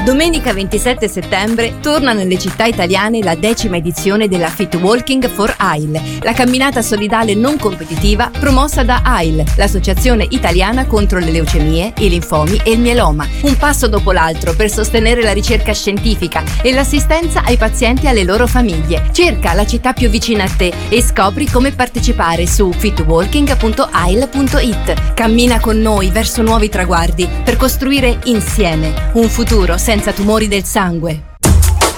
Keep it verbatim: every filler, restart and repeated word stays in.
Domenica ventisette settembre torna nelle città italiane la decima edizione della Fit Walking for A I L, la camminata solidale non competitiva promossa da A I L, l'associazione italiana contro le leucemie, i linfomi e il mieloma. Un passo dopo l'altro per sostenere la ricerca scientifica e l'assistenza ai pazienti e alle loro famiglie. Cerca la città più vicina a te e scopri come partecipare su fitwalking punto a i l punto i t. Cammina con noi verso nuovi traguardi per costruire insieme un futuro senza tumori del sangue.